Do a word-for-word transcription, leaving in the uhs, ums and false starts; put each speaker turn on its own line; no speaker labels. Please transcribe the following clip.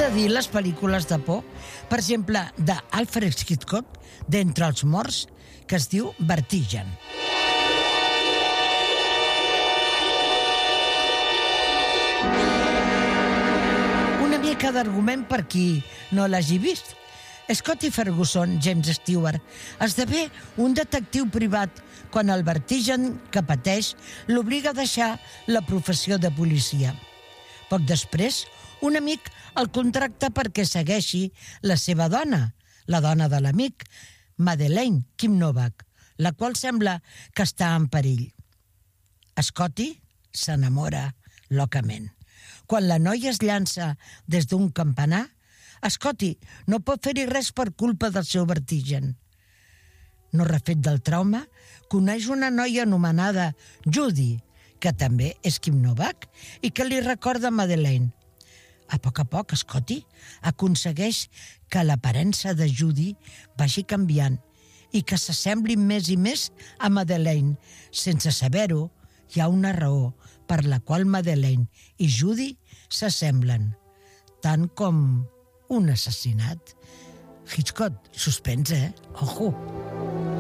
de dir les pel·lícules de por, per exemple, d'Alfred Hitchcock, d'Entre els morts, que es diu Vertigen. Una mica d'argument per qui no l'hagi vist. Scotty Ferguson, James Stewart, esdevé un detectiu privat quan el vertigen que pateix l'obliga a deixar la professió de policia. Poc després, un amic el contracta perquè segueixi la seva dona, la dona de l'amic, Madeleine Kim Novak, la qual sembla que està en perill. Scotty s'enamora locament. Quan la noia es llança des d'un campanar, Scotty no pot fer-hi res per culpa del seu vertigen. No refet del trauma, coneix una noia anomenada Judy, que també és Kim Novak, i que li recorda Madeleine. A poc a poc, Scotty aconsegueix que l'aparença de Judy vagi canviant i que s'assembli més i més a Madeleine. Sense saber-ho, hi ha una raó per la qual Madeleine i Judy s'assemblen, tant com un assassinat. Hitchcock, suspens, eh? Ojo!